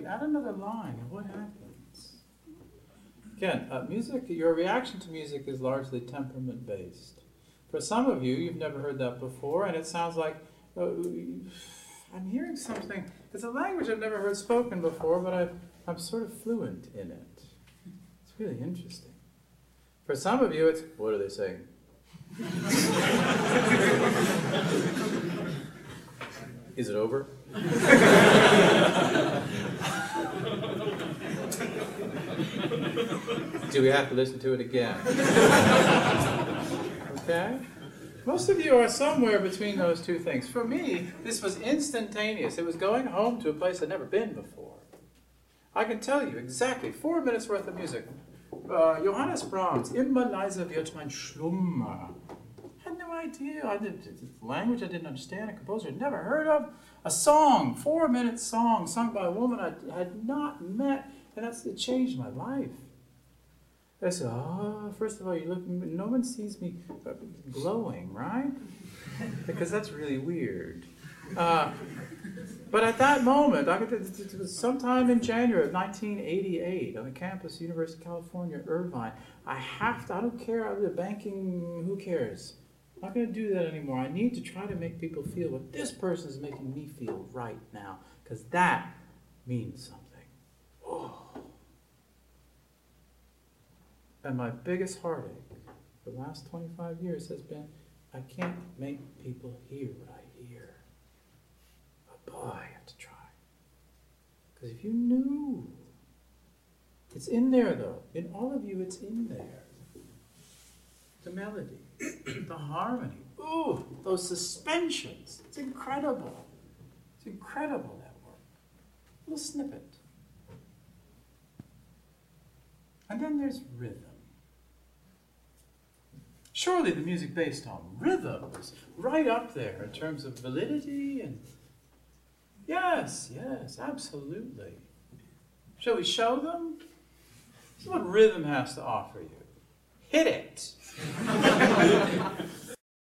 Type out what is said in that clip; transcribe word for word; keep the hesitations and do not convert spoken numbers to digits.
add another line, and what happens? Again, uh, music, your reaction to music is largely temperament-based. For some of you, you've never heard that before, and it sounds like, uh, I'm hearing something. It's a language I've never heard spoken before, but I've, I'm sort of fluent in it. It's really interesting. For some of you, it's, what are they saying? Is it over? Do we have to listen to it again? Okay? Most of you are somewhere between those two things. For me, this was instantaneous. It was going home to a place I'd never been before. I can tell you exactly, four minutes worth of music. Uh, Johannes Brahms, Immer leiser wird mein Schlummer. I had no idea. I did, a language I didn't understand, a composer I'd never heard of. A song, four-minute song, sung by a woman I had not met, and that's it changed my life. I said, oh, first of all, you look, no one sees me glowing, right? Because that's really weird. Uh, but at that moment, I could, it was sometime in January of nineteen eighty-eight on the campus, University of California, Irvine. I have to, I don't care, I'm the banking, who cares? I'm not going to do that anymore. I need to try to make people feel what this person is making me feel right now, because that means something. Oh. And my biggest heartache for the last twenty-five years has been, I can't make people hear what I hear. But boy, I have to try. Because if you knew, it's in there though. In all of you, it's in there. The melody, the harmony, ooh, those suspensions. It's incredible. It's incredible, that work. A little snippet. And then there's rhythm. Surely the music based on rhythm is right up there in terms of validity and yes, yes, absolutely. Shall we show them? This is what rhythm has to offer you. Hit it.